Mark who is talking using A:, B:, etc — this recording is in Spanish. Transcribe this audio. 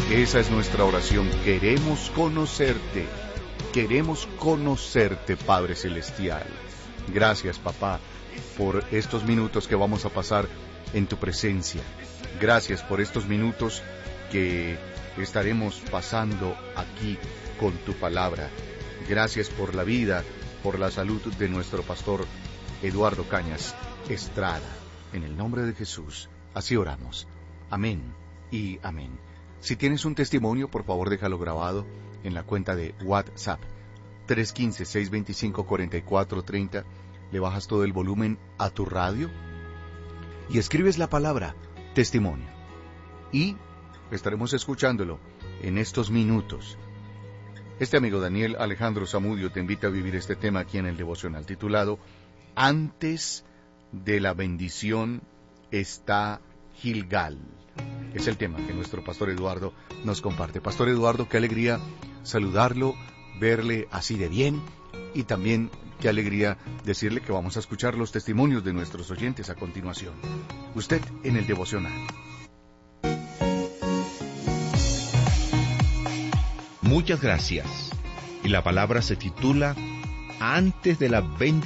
A: Esa es nuestra oración. Queremos conocerte, Padre Celestial. Gracias, papá, por estos minutos que vamos a pasar en tu presencia. Gracias por estos minutos que estaremos pasando aquí con tu palabra. Gracias por la vida, por la salud de nuestro pastor Eduardo Cañas Estrada. En el nombre de Jesús, así oramos. Amén y amén. Si tienes un testimonio, por favor déjalo grabado en la cuenta de WhatsApp 315-625-4430. Le bajas todo el volumen a tu radio y escribes la palabra testimonio. Y estaremos escuchándolo en estos minutos. Este amigo Daniel Alejandro Zamudio te invita a vivir este tema aquí en el devocional titulado Antes de la bendición está Gilgal. Es el tema que nuestro pastor Eduardo nos comparte. Pastor Eduardo, qué alegría saludarlo, verle así de bien, y también qué alegría decirle que vamos a escuchar los testimonios de nuestros oyentes a continuación. Usted en el devocional.
B: Muchas gracias. Y la palabra se titula Antes de la bendición.